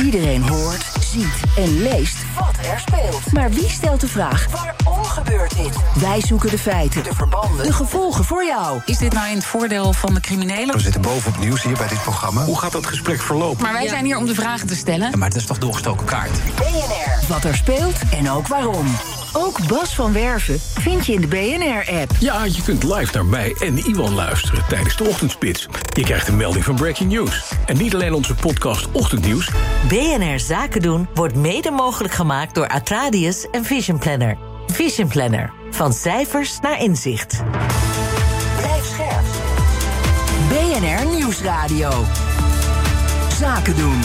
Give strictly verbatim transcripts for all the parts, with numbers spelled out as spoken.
Iedereen hoort, ziet en leest wat er speelt. Maar wie stelt de vraag, waarom gebeurt dit? Wij zoeken de feiten, de verbanden, de gevolgen voor jou. Is dit nou in het voordeel van de criminelen? We zitten bovenop nieuws hier bij dit programma. Hoe gaat dat gesprek verlopen? Maar wij Ja. zijn hier om de vragen te stellen. Ja, maar het is toch doorgestoken kaart? B N R, wat er speelt en ook waarom. Ook Bas van Werven vind je in de B N R-app. Ja, je kunt live naar mij en Iwan luisteren tijdens de ochtendspits. Je krijgt een melding van Breaking News. En niet alleen onze podcast Ochtendnieuws. B N R Zaken doen wordt mede mogelijk gemaakt door Atradius en Vision Planner. Vision Planner. Van cijfers naar inzicht. Blijf scherp. B N R Nieuwsradio. Zaken doen.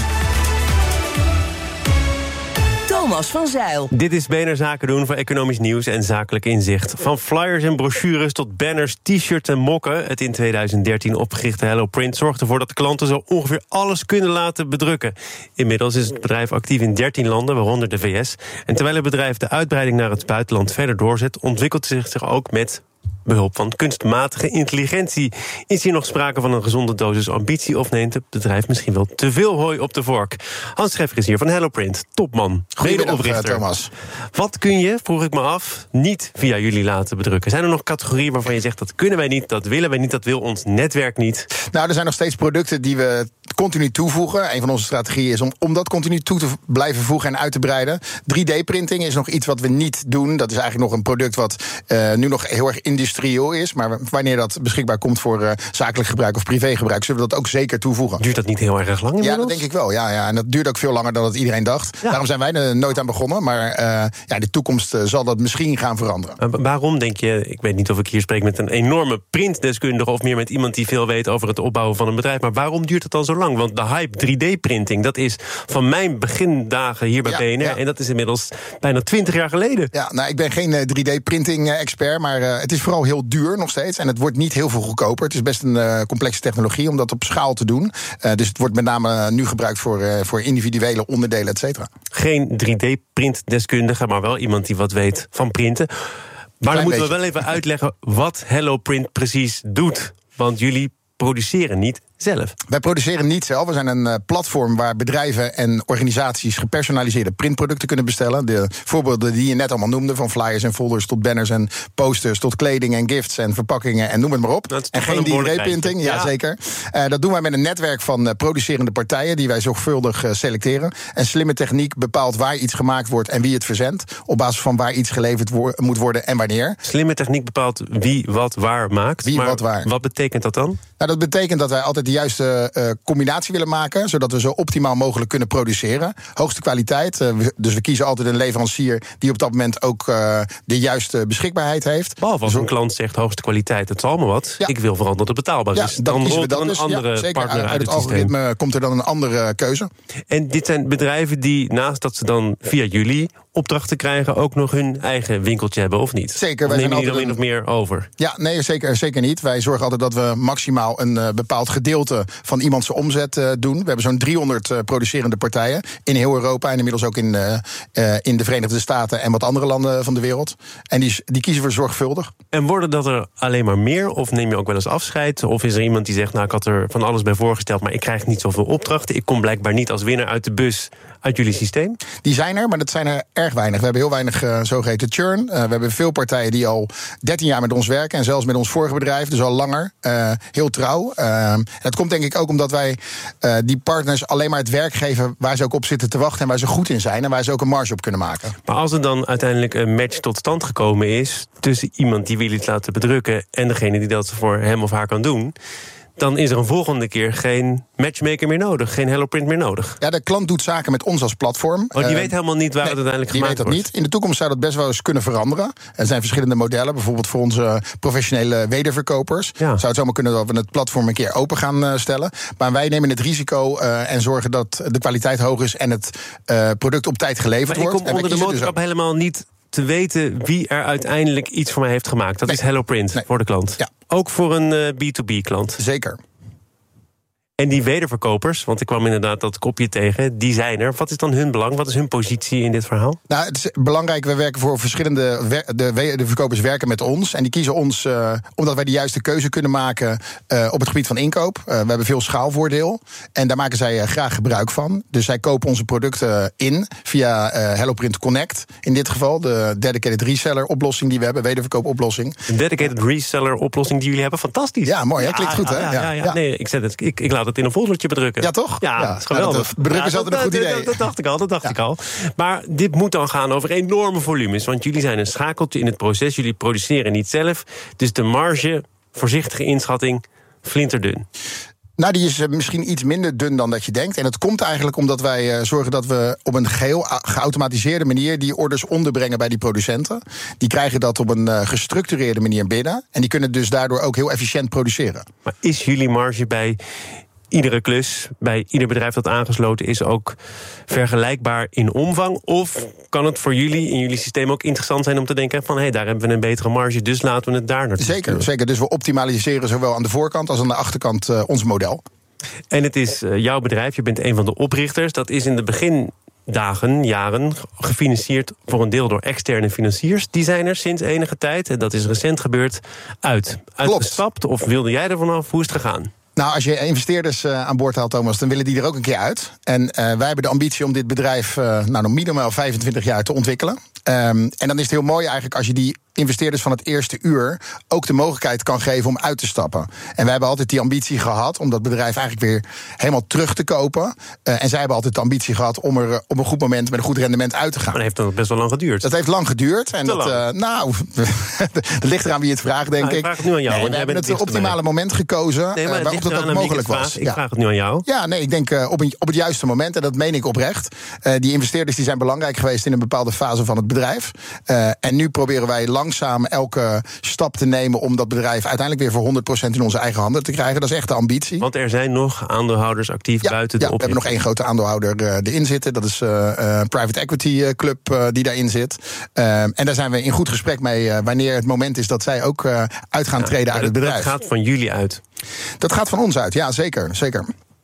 Thomas van Zeil. Dit is B N R Zaken doen voor economisch nieuws en zakelijk inzicht. Van flyers en brochures tot banners, t-shirts en mokken. Het in tweeduizend dertien opgerichte Hello Print zorgt ervoor dat klanten zo ongeveer alles kunnen laten bedrukken. Inmiddels is het bedrijf actief in dertien landen, waaronder de V S. En terwijl het bedrijf de uitbreiding naar het buitenland verder doorzet, ontwikkelt het zich ook met behulp van kunstmatige intelligentie. Is hier nog sprake van een gezonde dosis ambitie, of neemt het bedrijf misschien wel te veel hooi op de vork? Hans Scheffer is hier van Hello Print, topman, medeoprichter. Thomas. Wat kun je, vroeg ik me af, niet via jullie laten bedrukken? Zijn er nog categorieën waarvan je zegt, dat kunnen wij niet, dat willen wij niet, dat wil ons netwerk niet? Nou, er zijn nog steeds producten die we continu toevoegen. Een van onze strategieën is om, om dat continu toe te blijven voegen en uit te breiden. drie D-printing is nog iets wat we niet doen. Dat is eigenlijk nog een product wat uh, nu nog heel erg industrieel is. Maar wanneer dat beschikbaar komt voor uh, zakelijk gebruik of privégebruik, zullen we dat ook zeker toevoegen. Duurt dat niet heel erg lang inmiddels? Ja, dat denk ik wel. Ja, ja. En dat duurt ook veel langer dan dat iedereen dacht. Ja. Daarom zijn wij er nooit aan begonnen. Maar uh, ja, in de toekomst uh, zal dat misschien gaan veranderen. Uh, waarom denk je, ik weet niet of ik hier spreek met een enorme printdeskundige of meer met iemand die veel weet over het opbouwen van een bedrijf, maar waarom duurt het dan zo lang? Want de hype drie D-printing, dat is van mijn begindagen hier bij ja, B N R. Ja. En dat is inmiddels bijna twintig jaar geleden. Ja, nou, ik ben geen uh, drie D-printing-expert, maar uh, het is vooral heel duur nog steeds. En het wordt niet heel veel goedkoper. Het is best een uh, complexe technologie om dat op schaal te doen. Uh, dus het wordt met name uh, nu gebruikt voor, uh, voor individuele onderdelen, et cetera. Geen drie D-printdeskundige, maar wel iemand die wat weet van printen. Maar Klein dan moeten beetje. we wel even uitleggen wat Hello Print precies doet. Want jullie produceren niet zelf. Wij produceren niet zelf. We zijn een uh, platform waar bedrijven en organisaties gepersonaliseerde printproducten kunnen bestellen. De voorbeelden die je net allemaal noemde, van flyers en folders tot banners en posters tot kleding en gifts en verpakkingen en noem het maar op. En geen drie D-printing, ja, ja zeker. Uh, dat doen wij met een netwerk van uh, producerende partijen die wij zorgvuldig uh, selecteren. En slimme techniek bepaalt waar iets gemaakt wordt en wie het verzendt, op basis van waar iets geleverd wo- moet worden en wanneer. Slimme techniek bepaalt wie wat waar maakt. Wie maar wat waar. Wat betekent dat dan? Nou, dat betekent dat wij altijd de juiste uh, combinatie willen maken, zodat we zo optimaal mogelijk kunnen produceren. Hoogste kwaliteit. Uh, we, dus we kiezen altijd een leverancier die op dat moment ook uh, de juiste beschikbaarheid heeft. Behalve als dus een klant zegt hoogste kwaliteit, dat is allemaal wat. Ja. Ik wil vooral dat het betaalbaar ja, is. Dan, dan kiezen we dan dat een dus. andere Ja, zeker. partner uit, uit het, het algoritme systeem. komt er dan een andere keuze. En dit zijn bedrijven die, naast dat ze dan via jullie opdrachten krijgen, ook nog hun eigen winkeltje hebben, of niet? Zeker. Of wij neem je zijn die dan min of meer over? Ja, nee, zeker, zeker niet. Wij zorgen altijd dat we maximaal een uh, bepaald gedeelte van iemands omzet uh, doen. We hebben zo'n driehonderd uh, producerende partijen in heel Europa en inmiddels ook in, uh, uh, in de Verenigde Staten en wat andere landen van de wereld. En die, die kiezen we zorgvuldig. En worden dat er alleen maar meer? Of neem je ook wel eens afscheid? Of is er iemand die zegt, nou, ik had er van alles bij voorgesteld, maar ik krijg niet zoveel opdrachten. Ik kom blijkbaar niet als winnaar uit de bus uit jullie systeem? Die zijn er, maar dat zijn er erg weinig. We hebben heel weinig uh, zogeheten churn. Uh, we hebben veel partijen die al dertien jaar met ons werken en zelfs met ons vorige bedrijf, dus al langer, uh, heel trouw. Uh, dat komt denk ik ook omdat wij uh, die partners alleen maar het werk geven waar ze ook op zitten te wachten en waar ze goed in zijn en waar ze ook een marge op kunnen maken. Maar als er dan uiteindelijk een match tot stand gekomen is tussen iemand die wil iets laten bedrukken en degene die dat voor hem of haar kan doen, dan is er een volgende keer geen matchmaker meer nodig, geen Hello Print meer nodig. Ja, de klant doet zaken met ons als platform. Oh, die uh, weet helemaal niet waar nee, het uiteindelijk gemaakt gemaakt wordt. Die weet dat wordt. niet. In de toekomst zou dat best wel eens kunnen veranderen. Er zijn verschillende modellen, bijvoorbeeld voor onze professionele wederverkopers. Ja. Zou het zomaar kunnen dat we het platform een keer open gaan uh, stellen. Maar wij nemen het risico uh, en zorgen dat de kwaliteit hoog is en het uh, product op tijd geleverd Maar wordt. ik kom onder de motorkap dus helemaal niet te weten wie er uiteindelijk iets voor mij heeft gemaakt. Dat nee. is Hello Print nee. voor de klant. Ja. Ook voor een uh, B to B klant. Zeker. En die wederverkopers, want ik kwam inderdaad dat kopje tegen, die zijn er. Wat is dan hun belang? Wat is hun positie in dit verhaal? Nou, het is belangrijk, we werken voor verschillende... Wer- de, de verkopers werken met ons en die kiezen ons uh, omdat wij de juiste keuze kunnen maken uh, op het gebied van inkoop. Uh, we hebben veel schaalvoordeel en daar maken zij uh, graag gebruik van. Dus zij kopen onze producten in via uh, HelloPrint Connect. In dit geval de dedicated reseller oplossing die we hebben, wederverkoopoplossing. Een dedicated reseller oplossing die jullie hebben, fantastisch. Ja, mooi, hè? Klinkt goed, hè? Ja, ja, ja, ja. Nee, ik, zet het, ik, ik laat het in een foldertje bedrukken. Ja, toch? Ja, ja dat is geweldig. Ja, bedrukken is ja, altijd dat, een goed idee. Dat, dat dacht ik al, dat dacht ja. ik al. Maar dit moet dan gaan over enorme volumes. Want jullie zijn een schakeltje in het proces. Jullie produceren niet zelf. Dus de marge, voorzichtige inschatting, flinterdun. Nou, die is uh, misschien iets minder dun dan dat je denkt. En dat komt eigenlijk omdat wij uh, zorgen dat we op een geheel geautomatiseerde manier die orders onderbrengen bij die producenten. Die krijgen dat op een uh, gestructureerde manier binnen. En die kunnen dus daardoor ook heel efficiënt produceren. Maar is jullie marge bij iedere klus, bij ieder bedrijf dat aangesloten is, ook vergelijkbaar in omvang? Of kan het voor jullie in jullie systeem ook interessant zijn om te denken van hé, hey, daar hebben we een betere marge, dus laten we het daar naartoe Zeker, sturen. zeker. Dus we optimaliseren zowel aan de voorkant als aan de achterkant uh, ons model. En het is uh, jouw bedrijf, je bent een van de oprichters. Dat is in de begindagen, jaren, gefinancierd voor een deel door externe financiers. Die zijn er sinds enige tijd, en dat is recent gebeurd, uit. Uitgestapt, of wilde jij er vanaf? Hoe is het gegaan? Nou, als je investeerders uh, aan boord haalt, Thomas, dan willen die er ook een keer uit. En uh, wij hebben de ambitie om dit bedrijf uh, nou, nog minimaal vijfentwintig jaar te ontwikkelen. Um, en dan is het heel mooi eigenlijk als je die investeerders van het eerste uur ook de mogelijkheid kan geven om uit te stappen. En wij hebben altijd die ambitie gehad om dat bedrijf eigenlijk weer helemaal terug te kopen. Uh, en zij hebben altijd de ambitie gehad om er uh, op een goed moment met een goed rendement uit te gaan. Maar dat heeft dan best wel lang geduurd. Dat heeft lang geduurd. En Te dat, lang. Uh, nou, het ligt eraan wie het vraagt, denk nou, ik. Ik vraag het nu aan jou. Nee, we hebben het, het optimale moment gekozen nee, uh, waarop dat ook mogelijk vraag. was. Ik ja. vraag het nu aan jou. Ja, nee, ik denk uh, op, een, op het juiste moment, en dat meen ik oprecht. Uh, die investeerders die zijn belangrijk geweest in een bepaalde fase van het bedrijf. Uh, en nu proberen wij langzaam elke stap te nemen om dat bedrijf uiteindelijk weer voor honderd procent in onze eigen handen te krijgen. Dat is echt de ambitie. Want er zijn nog aandeelhouders actief ja, buiten de ja, we hebben nog één grote aandeelhouder uh, erin zitten. Dat is uh, uh, Private Equity Club uh, die daarin zit. Uh, en daar zijn we in goed gesprek mee uh, wanneer het moment is dat zij ook uh, uit gaan ja, treden uit het bedrijf. Dat gaat van jullie uit? Dat gaat van ons uit, ja, zeker. zeker.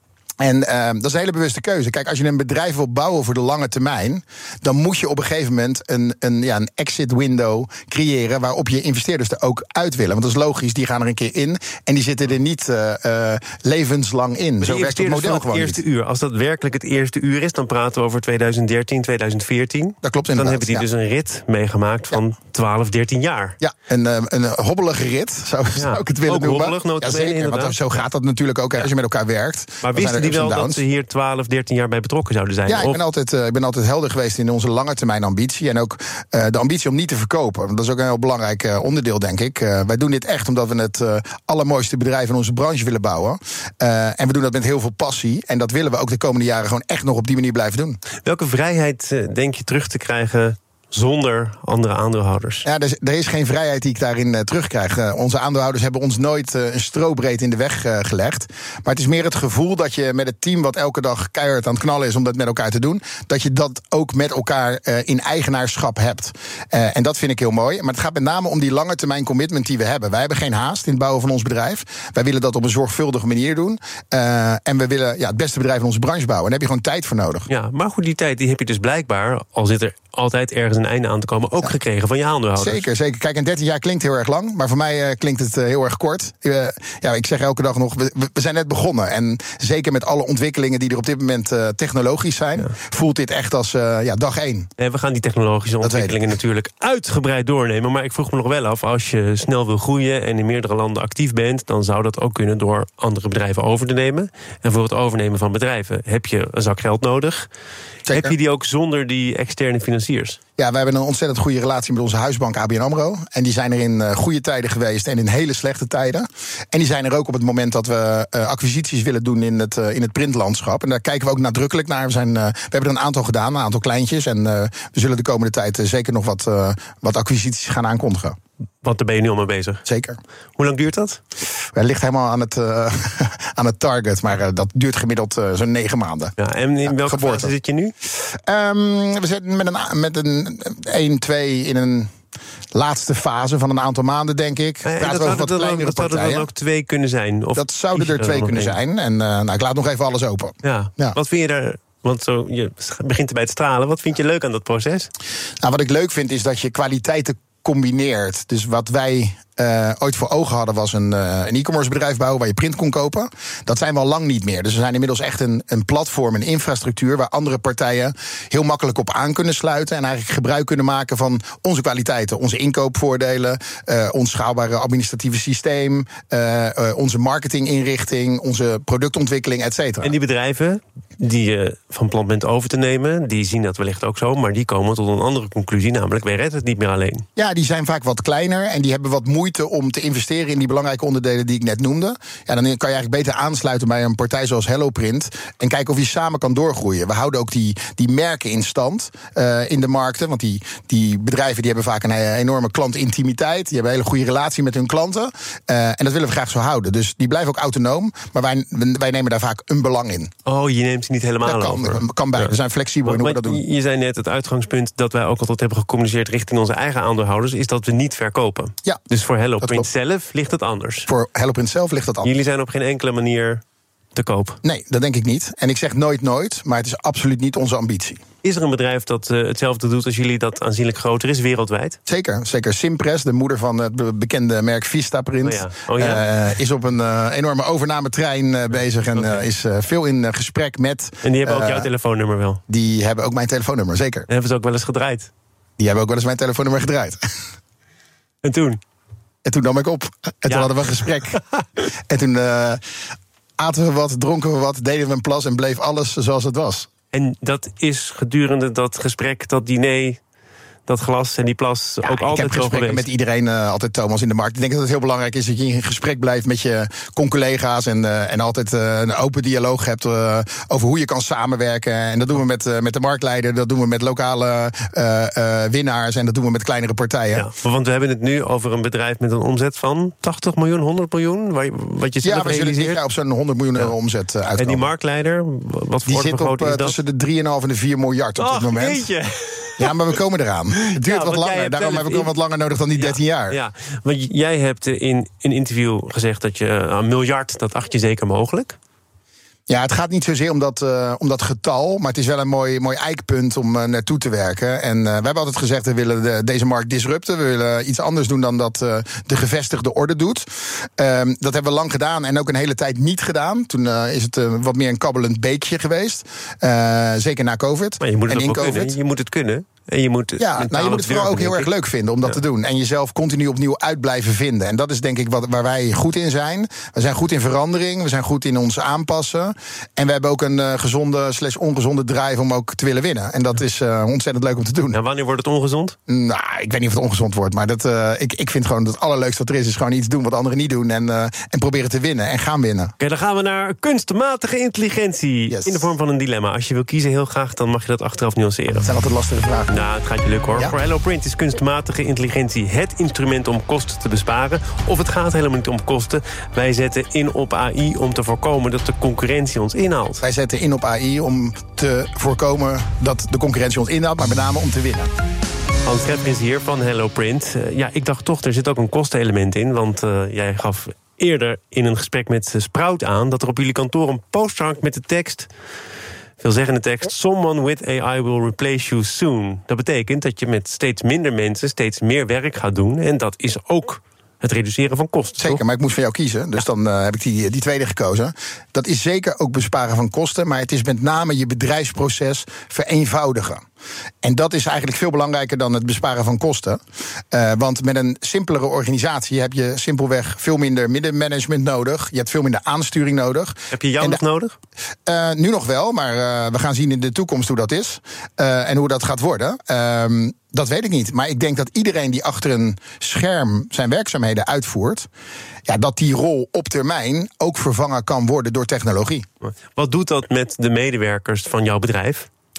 En uh, dat is een hele bewuste keuze. Kijk, als je een bedrijf wil bouwen voor de lange termijn, dan moet je op een gegeven moment een, een, ja, een exit window creëren waarop je investeerders er ook uit willen. Want dat is logisch, die gaan er een keer in en die zitten er niet uh, uh, levenslang in. Maar zo werkt het model het gewoon eerste niet. Uur. Als dat werkelijk het eerste uur is, dan praten we over twintig dertien, twintig veertien. Dat klopt inderdaad. Dan hebben die ja. dus een rit meegemaakt van ja. twaalf, dertien jaar. Ja, een, uh, een hobbelige rit, zou, ja. zou ik het willen ook noemen. Hobbelig, ja, zeker, inderdaad. want zo gaat dat natuurlijk ook ja. als je met elkaar werkt. Maar wisten die wel dat ze hier twaalf, dertien jaar bij betrokken zouden zijn? Ja, ik of? ben, altijd, uh, ik ben altijd helder geweest in onze lange termijn ambitie. En ook uh, de ambitie om niet te verkopen. Want dat is ook een heel belangrijk uh, onderdeel, denk ik. Uh, wij doen dit echt omdat we het uh, allermooiste bedrijf in onze branche willen bouwen. Uh, en we doen dat met heel veel passie. En dat willen we ook de komende jaren gewoon echt nog op die manier blijven doen. Welke vrijheid uh, denk je terug te krijgen zonder andere aandeelhouders? Ja, er is, er is geen vrijheid die ik daarin uh, terugkrijg. Uh, onze aandeelhouders hebben ons nooit uh, een strobreed in de weg uh, gelegd. Maar het is meer het gevoel dat je met het team wat elke dag keihard aan het knallen is om dat met elkaar te doen, dat je dat ook met elkaar uh, in eigenaarschap hebt. Uh, en dat vind ik heel mooi. Maar het gaat met name om die lange termijn commitment die we hebben. Wij hebben geen haast in het bouwen van ons bedrijf. Wij willen dat op een zorgvuldige manier doen. Uh, en we willen ja, het beste bedrijf in onze branche bouwen. En daar heb je gewoon tijd voor nodig. Ja, maar goed, die tijd die heb je dus blijkbaar, al zit er altijd ergens een einde aan te komen, ook ja. gekregen van je aandeelhouders. Zeker, zeker. Kijk, en dertien jaar klinkt heel erg lang, maar voor mij uh, klinkt het uh, heel erg kort. Uh, ja, ik zeg elke dag nog, we, we zijn net begonnen. En zeker met alle ontwikkelingen die er op dit moment uh, technologisch zijn, ja. voelt dit echt als uh, ja, dag één. En we gaan die technologische ontwikkelingen natuurlijk uitgebreid doornemen. Maar ik vroeg me nog wel af, als je snel wil groeien en in meerdere landen actief bent, dan zou dat ook kunnen door andere bedrijven over te nemen. En voor het overnemen van bedrijven heb je een zak geld nodig. Zeker. Heb je die ook zonder die externe financiers? Ja, we hebben een ontzettend goede relatie met onze huisbank A B N AMRO. En die zijn er in uh, goede tijden geweest en in hele slechte tijden. En die zijn er ook op het moment dat we uh, acquisities willen doen in het, uh, in het printlandschap. En daar kijken we ook nadrukkelijk naar. We, zijn, uh, we hebben er een aantal gedaan, een aantal kleintjes. En uh, we zullen de komende tijd uh, zeker nog wat, uh, wat acquisities gaan aankondigen. Want daar ben je nu al mee bezig? Zeker. Hoe lang duurt dat? Het ligt helemaal aan het, uh, aan het target, maar uh, dat duurt gemiddeld uh, zo'n negen maanden. Ja, en in ja, welke fase zit je nu? Um, we zitten met een, met een één, twee in een laatste fase van een aantal maanden, denk ik. En dat zouden er dan, dat er dan ook twee kunnen zijn? Of dat zouden er twee kunnen zijn. En uh, nou, ik laat nog even alles open. Ja. Ja. Wat vind je daar... Want zo, je begint erbij te stralen. Wat vind je leuk aan dat proces? Nou, wat ik leuk vind is dat je kwaliteiten combineert. Dus wat wij uh, ooit voor ogen hadden was een, uh, een e-commerce bedrijf bouwen waar je print kon kopen. Dat zijn we al lang niet meer. Dus we zijn inmiddels echt een, een platform, een infrastructuur waar andere partijen heel makkelijk op aan kunnen sluiten en eigenlijk gebruik kunnen maken van onze kwaliteiten, onze inkoopvoordelen, uh, ons schaalbare administratieve systeem, uh, uh, onze marketinginrichting, onze productontwikkeling, et cetera. En die bedrijven die je van plan bent over te nemen, die zien dat wellicht ook zo, maar die komen tot een andere conclusie, namelijk wij redden het niet meer alleen. Ja, die zijn vaak wat kleiner en die hebben wat moeite om te investeren in die belangrijke onderdelen die ik net noemde. Ja, dan kan je eigenlijk beter aansluiten bij een partij zoals HelloPrint en kijken of je samen kan doorgroeien. We houden ook die, die merken in stand uh, in de markten, want die, die bedrijven die hebben vaak een enorme klantintimiteit, die hebben een hele goede relatie met hun klanten uh, en dat willen we graag zo houden. Dus die blijven ook autonoom, maar wij, wij nemen daar vaak een belang in. Oh, je neemt ze niet helemaal dat kan, over. kan bij. Ja. We zijn flexibel in hoe we dat doen. Je zei net, het uitgangspunt dat wij ook altijd hebben gecommuniceerd richting onze eigen aandeelhouders is dat we niet verkopen. Ja. Dus voor HelloPrint zelf ligt het anders. Voor HelloPrint zelf ligt het anders. Jullie zijn op geen enkele manier te koop? Nee, dat denk ik niet. En ik zeg nooit nooit, maar het is absoluut niet onze ambitie. Is er een bedrijf dat uh, hetzelfde doet als jullie, dat aanzienlijk groter is, wereldwijd? Zeker, zeker. Simpress, de moeder van het bekende merk Vistaprint, oh ja. Oh ja. uh, is op een uh, enorme overnametrein uh, bezig en okay. uh, is uh, veel in uh, gesprek met... En die hebben ook uh, jouw telefoonnummer wel? Die hebben ook mijn telefoonnummer, zeker. En hebben ze ook wel eens gedraaid? Die hebben ook wel eens mijn telefoonnummer gedraaid. En toen? En toen nam ik op. En ja. toen hadden we een gesprek. En toen uh, aten we wat, dronken we wat, deden we een plas en bleef alles zoals het was. En dat is gedurende dat gesprek, dat diner, dat glas en die plas ja, ook altijd zo geweest? Ik heb gesprekken met iedereen, uh, altijd Thomas, in de markt. Ik denk dat het heel belangrijk is dat je in gesprek blijft met je con-collega's en, uh, en altijd uh, een open dialoog hebt uh, over hoe je kan samenwerken. En dat doen we met, uh, met de marktleider, dat doen we met lokale uh, uh, winnaars en dat doen we met kleinere partijen. Ja, want we hebben het nu over een bedrijf met een omzet van tachtig miljoen, honderd miljoen, wat je zelf ja, we realiseert. zullen ja, op zo'n honderd miljoen euro ja. omzet uh, uitkomen. En die marktleider, wat voor die zit op uh, is dat? Tussen de drie komma vijf en de vier miljard op oh, dit moment. Jeetje. Ja, maar we komen eraan. Het duurt ja, wat langer. Daarom heb ik nog wat langer nodig dan die dertien ja, jaar. Ja, want jij hebt in een interview gezegd dat je een miljard, dat acht je zeker mogelijk. Ja, het gaat niet zozeer om dat, uh, om dat getal, maar het is wel een mooi, mooi eikpunt om uh, naartoe te werken. En uh, we hebben altijd gezegd, we willen de, deze markt disrupten. We willen iets anders doen dan dat uh, de gevestigde orde doet. Um, dat hebben we lang gedaan en ook een hele tijd niet gedaan. Toen uh, is het uh, wat meer een kabbelend beekje geweest. Uh, zeker na COVID. Maar je moet het en in COVID. Kunnen. Je moet het kunnen. En je moet ja, nou, je moet het vooral ook heel ik. erg leuk vinden om dat ja. te doen. En jezelf continu opnieuw uit blijven vinden. En dat is denk ik wat, waar wij goed in zijn. We zijn goed in verandering. We zijn goed in ons aanpassen. En we hebben ook een uh, gezonde slash ongezonde drive om ook te willen winnen. En dat is uh, ontzettend leuk om te doen. En wanneer wordt het ongezond? Nou, ik weet niet of het ongezond wordt. Maar dat, uh, ik, ik vind gewoon dat het allerleukste wat er is... is gewoon iets doen wat anderen niet doen. En, uh, en proberen te winnen en gaan winnen. Oké, okay, dan gaan we naar kunstmatige intelligentie. Yes. In de vorm van een dilemma. Als je wil kiezen heel graag, dan mag je dat achteraf nuanceren. Dat zijn altijd lastige vragen. Nou, het gaat je lukken hoor. Ja? Voor HelloPrint is kunstmatige intelligentie het instrument om kosten te besparen. Of het gaat helemaal niet om kosten. Wij zetten in op A I om te voorkomen dat de concurrentie ons inhaalt. Wij zetten in op A I om te voorkomen dat de concurrentie ons inhaalt, maar met name om te winnen. Hans Schepkens hier van HelloPrint. Uh, ja, ik dacht toch, er zit ook een kostenelement in. Want uh, jij gaf eerder in een gesprek met Sprout aan dat er op jullie kantoor een poster hangt met de tekst... veelzeggende tekst, someone with A I will replace you soon. Dat betekent dat je met steeds minder mensen steeds meer werk gaat doen. En dat is ook het reduceren van kosten. Zeker, toch? maar ik moest van jou kiezen. Dus ja. dan uh, heb ik die, die tweede gekozen. Dat is zeker ook besparen van kosten. Maar het is met name je bedrijfsproces vereenvoudigen. En dat is eigenlijk veel belangrijker dan het besparen van kosten. Uh, want met een simpelere organisatie heb je simpelweg veel minder middenmanagement nodig. Je hebt veel minder aansturing nodig. Heb je jou nog de, nodig? Uh, nu nog wel, maar uh, we gaan zien in de toekomst hoe dat is. Uh, en hoe dat gaat worden. Uh, dat weet ik niet. Maar ik denk dat iedereen die achter een scherm zijn werkzaamheden uitvoert... ja, dat die rol op termijn ook vervangen kan worden door technologie. Wat doet dat met de medewerkers van jouw bedrijf?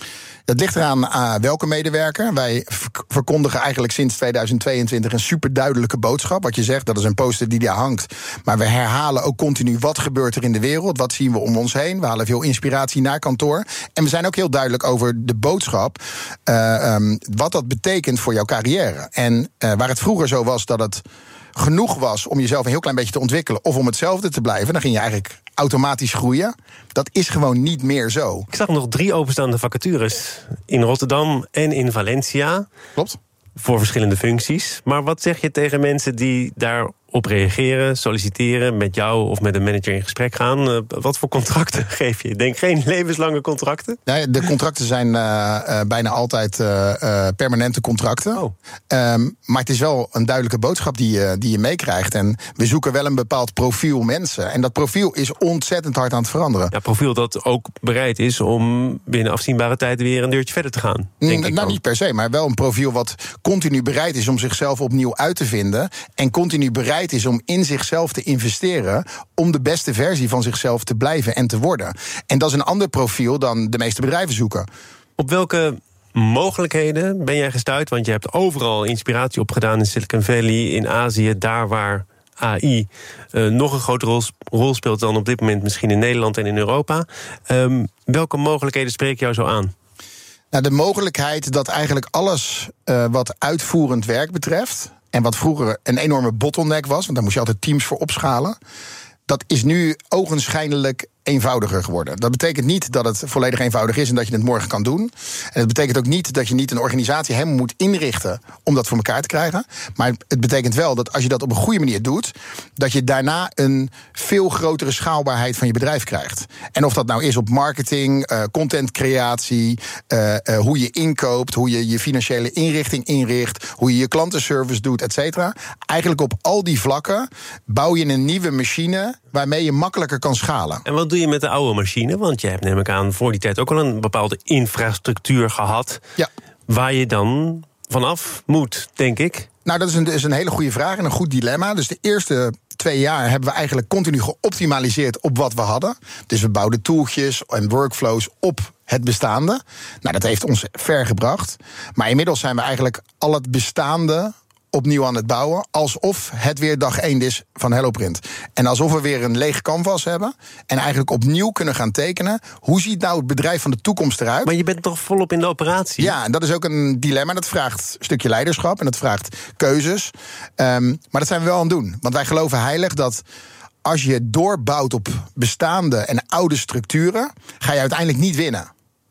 Dat ligt eraan uh, welke medewerker. Wij verkondigen eigenlijk sinds tweeduizend tweeëntwintig een superduidelijke boodschap. Wat je zegt, dat is een poster die daar hangt. Maar we herhalen ook continu wat gebeurt er in de wereld. Wat zien we om ons heen. We halen veel inspiratie naar kantoor. En we zijn ook heel duidelijk over de boodschap. Uh, um, wat dat betekent voor jouw carrière. En uh, waar het vroeger zo was dat het genoeg was om jezelf een heel klein beetje te ontwikkelen of om hetzelfde te blijven, dan ging je eigenlijk automatisch groeien. Dat is gewoon niet meer zo. Ik zag nog drie openstaande vacatures in Rotterdam en in Valencia. Klopt. Voor verschillende functies. Maar wat zeg je tegen mensen die daarop reageren, solliciteren, met jou of met een manager in gesprek gaan? Uh, wat voor contracten geef je? Ik denk geen levenslange contracten? Ja, de contracten zijn uh, uh, bijna altijd uh, uh, permanente contracten. Oh. Um, maar het is wel een duidelijke boodschap die je, die je meekrijgt. En we zoeken wel een bepaald profiel mensen. En dat profiel is ontzettend hard aan het veranderen. Ja, profiel dat ook bereid is om binnen afzienbare tijd weer een deurtje verder te gaan. Denk N- ik nou, ook. niet per se, maar wel een profiel wat continu bereid is om zichzelf opnieuw uit te vinden. En continu bereid is om in zichzelf te investeren om de beste versie van zichzelf te blijven en te worden. En dat is een ander profiel dan de meeste bedrijven zoeken. Op welke mogelijkheden ben jij gestuurd? Want je hebt overal inspiratie opgedaan in Silicon Valley, in Azië, daar waar A I uh, nog een grotere rol, rol speelt dan op dit moment misschien in Nederland en in Europa. Um, welke mogelijkheden spreken jou zo aan? Nou, de mogelijkheid dat eigenlijk alles uh, wat uitvoerend werk betreft, en wat vroeger een enorme bottleneck was, want daar moest je altijd teams voor opschalen, dat is nu ogenschijnlijk eenvoudiger geworden. Dat betekent niet dat het volledig eenvoudig is en dat je het morgen kan doen. En het betekent ook niet dat je niet een organisatie helemaal moet inrichten om dat voor elkaar te krijgen. Maar het betekent wel dat als je dat op een goede manier doet, dat je daarna een veel grotere schaalbaarheid van je bedrijf krijgt. En of dat nou is op marketing, uh, contentcreatie, uh, uh, hoe je inkoopt, hoe je je financiële inrichting inricht, hoe je je klantenservice doet, et cetera. Eigenlijk op al die vlakken bouw je een nieuwe machine waarmee je makkelijker kan schalen. En wat doe je met de oude machine? Want je hebt, neem ik aan, voor die tijd ook al een bepaalde infrastructuur gehad. Ja. Waar je dan vanaf moet, denk ik. Nou, dat is een, is een hele goede vraag en een goed dilemma. Dus de eerste twee jaar hebben we eigenlijk continu geoptimaliseerd op wat we hadden. Dus we bouwden tooltjes en workflows op het bestaande. Nou, dat heeft ons ver gebracht. Maar inmiddels zijn we eigenlijk al het bestaande opnieuw aan het bouwen, alsof het weer dag één is van HelloPrint. En alsof we weer een leeg canvas hebben en eigenlijk opnieuw kunnen gaan tekenen. Hoe ziet nou het bedrijf van de toekomst eruit? Maar je bent toch volop in de operatie? Ja, en dat is ook een dilemma. Dat vraagt een stukje leiderschap en dat vraagt keuzes. Um, maar dat zijn we wel aan het doen. Want wij geloven heilig dat als je doorbouwt op bestaande en oude structuren, ga je uiteindelijk niet winnen.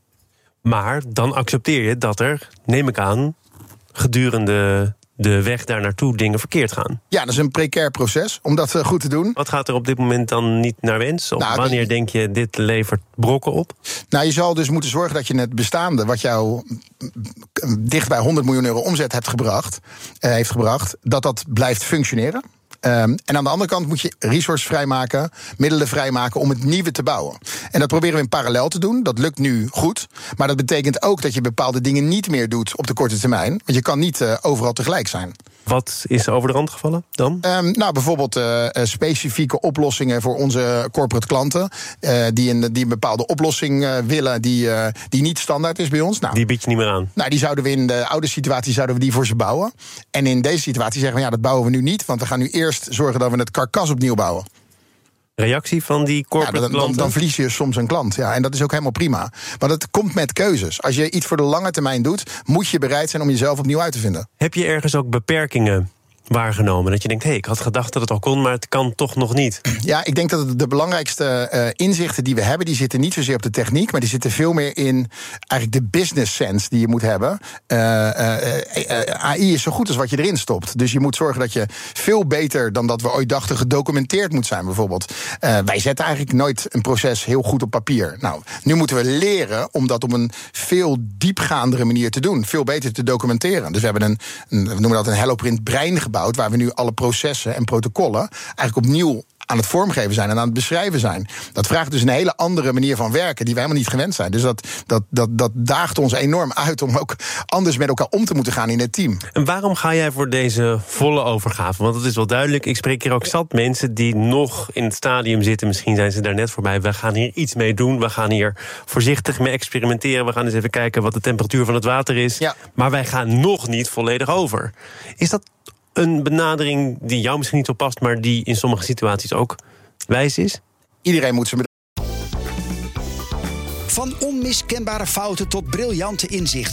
Maar dan accepteer je dat er, neem ik aan, gedurende de weg daar naartoe dingen verkeerd gaan. Ja, dat is een precair proces om dat goed te doen. Wat gaat er op dit moment dan niet naar wens? Of nou, wanneer denk je, dit levert brokken op? Nou, je zal dus moeten zorgen dat je het bestaande, wat jou dicht bij honderd miljoen euro omzet hebt gebracht, uh, heeft gebracht, dat dat blijft functioneren. Um, en aan de andere kant moet je resources vrijmaken, middelen vrijmaken om het nieuwe te bouwen. En dat proberen we in parallel te doen. Dat lukt nu goed. Maar dat betekent ook dat je bepaalde dingen niet meer doet op de korte termijn. Want je kan niet uh, overal tegelijk zijn. Wat is over de rand gevallen dan? Um, nou, bijvoorbeeld uh, specifieke oplossingen voor onze corporate klanten. Uh, die, een, die een bepaalde oplossing uh, willen die, uh, die niet standaard is bij ons. Nou, die bied je niet meer aan? Nou, die zouden we in de oude situatie zouden we die voor ze bouwen. En in deze situatie zeggen we, ja, dat bouwen we nu niet. Want we gaan nu eerst zorgen dat we het karkas opnieuw bouwen. Reactie van die corporate ja, dan, klanten? Dan, dan verlies je soms een klant. Ja, en dat is ook helemaal prima. Maar het komt met keuzes. Als je iets voor de lange termijn doet, moet je bereid zijn om jezelf opnieuw uit te vinden. Heb je ergens ook beperkingen waargenomen? Dat je denkt, hé, hey, ik had gedacht dat het al kon, maar het kan toch nog niet. Ja, ik denk dat de belangrijkste uh, inzichten die we hebben, die zitten niet zozeer op de techniek, maar die zitten veel meer in eigenlijk de business sense die je moet hebben. Uh, uh, uh, A I is zo goed als wat je erin stopt. Dus je moet zorgen dat je veel beter dan dat we ooit dachten gedocumenteerd moet zijn, bijvoorbeeld. Uh, wij zetten eigenlijk nooit een proces heel goed op papier. Nou, nu moeten we leren om dat op een veel diepgaandere manier te doen. Veel beter te documenteren. Dus we hebben een, een we noemen dat een HelloPrint brein gebouwd, waar we nu alle processen en protocollen eigenlijk opnieuw aan het vormgeven zijn en aan het beschrijven zijn. Dat vraagt dus een hele andere manier van werken die wij helemaal niet gewend zijn. Dus dat, dat, dat, dat daagt ons enorm uit om ook anders met elkaar om te moeten gaan in het team. En waarom ga jij voor deze volle overgave? Want het is wel duidelijk, ik spreek hier ook zat mensen die nog in het stadium zitten. Misschien zijn ze daar net voorbij. We gaan hier iets mee doen. We gaan hier voorzichtig mee experimenteren. We gaan eens even kijken wat de temperatuur van het water is. Ja. Maar wij gaan nog niet volledig over. Is dat een benadering die jou misschien niet zo past, maar die in sommige situaties ook wijs is? Iedereen moet zijn bedrijf. Van onmiskenbare fouten tot briljante inzichten.